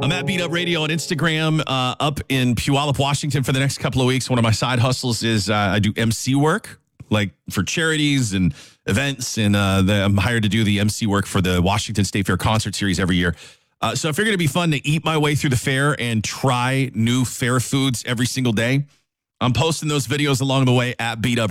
I'm at Beat Up Radio on Instagram, up in Puyallup, Washington for the next couple of weeks. One of my side hustles is I do MC work, like for charities and events, and I'm hired to do the MC work for the Washington State Fair concert series every year. So I figured it'd be fun to eat my way through the fair and try new fair foods every single day. I'm posting those videos along the way at Beat Up